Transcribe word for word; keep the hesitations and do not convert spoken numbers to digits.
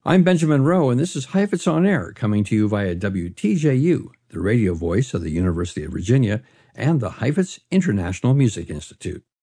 I'm Benjamin Rowe, and this is Heifetz on Air, coming to you via W T J U, the radio voice of the University of Virginia, and the Heifetz International Music Institute.